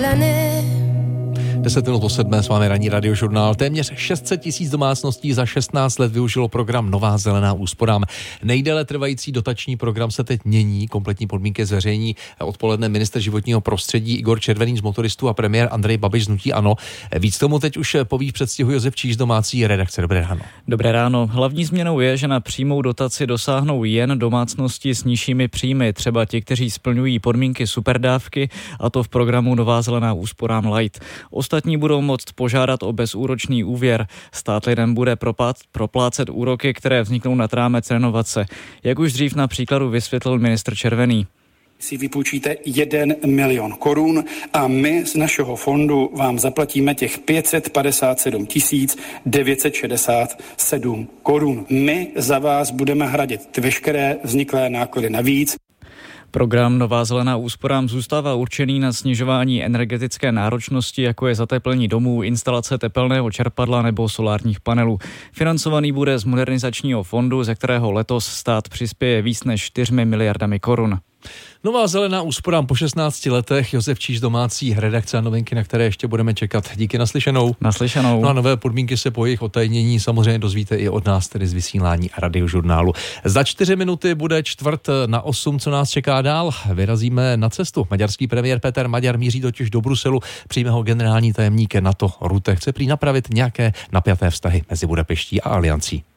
10 minut po 7 s vámi ranní radiožurnál. Téměř 600 000 domácností za 16 let využilo program Nová zelená úsporám. Nejdéle trvající dotační program se teď mění, kompletní podmínky zveřejní odpoledne ministr životního prostředí Igor Červený z Motoristů a premiér Andrej Babiš z hnutí ANO. Víc tomu teď už poví v předstihu Josef Číž z domácí redakce. Dobré ráno. Dobré ráno. Hlavní změnou je, že na přímou dotaci dosáhnou jen domácnosti s nižšími příjmy, třeba ti, kteří splňují podmínky superdávky, a to v programu Nová zelená úsporám Light. Ostatní budou moct požádat o bezúročný úvěr. Stát lidem bude proplácet úroky, které vzniknou nad rámec renovace. Jak už dřív na příkladu vysvětlil ministr Červený. Si vypůjčíte 1 milion korun a my z našeho fondu vám zaplatíme těch 557 967 korun. My za vás budeme hradit veškeré vzniklé náklady navíc. Program Nová zelená úsporám zůstává určený na snižování energetické náročnosti, jako je zateplení domů, instalace tepelného čerpadla nebo solárních panelů. Financovaný bude z modernizačního fondu, ze kterého letos stát přispěje víc než 4 miliardami korun. Nová zelená úsporám po 16 letech. Josef Číž domácí redakce a novinky, na které ještě budeme čekat. Díky, naslyšenou. Naslyšenou. No a nové podmínky se po jejich otajnění samozřejmě dozvíte i od nás, tedy z vysílání radiožurnálu. Za 4 minuty bude 7:45, co nás čeká dál. Vyrazíme na cestu. Maďarský premiér Peter Maďar míří totiž do Bruselu. Přijme ho generální tajemník NATO Rutte. Chce prý napravit nějaké napjaté vztahy mezi Budapeští a Aliancí.